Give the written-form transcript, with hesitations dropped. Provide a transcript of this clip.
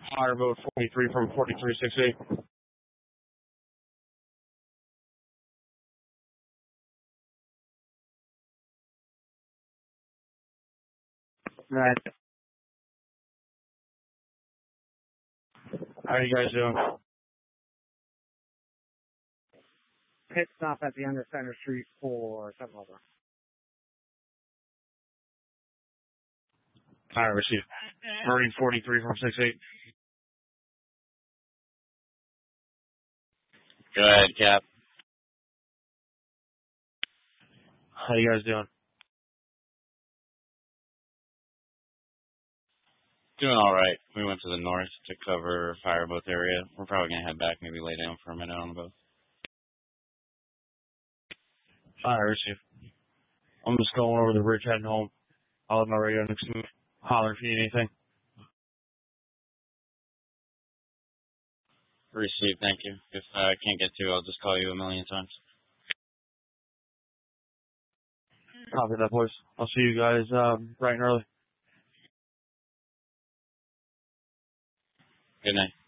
Fireboat 43 from 4368. Right. How are you guys doing? Pit stop at the end of Center Street for 7-Eleven. Alright, receive. Marine 43 from 68. Go ahead, Cap. How you guys doing? Doing all right. We went to the north to cover Fireboat area. We're probably going to head back, maybe lay down for a minute on the boat. Alright, receive. I'm just going over the bridge heading home. I'll have my radio next to me. Holler if you need anything. Receive, thank you. If I can't get to, I'll just call you a million times. Copy that, boys. I'll see you guys bright and early. Good night.